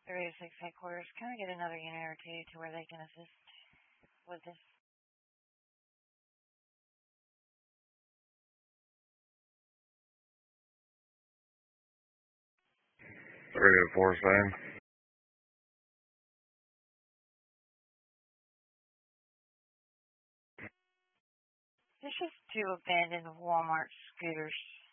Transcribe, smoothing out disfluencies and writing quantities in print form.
306 headquarters. Can I get another unit or two to where they can assist with this? Three to four, same. There's just two abandoned Walmart scooters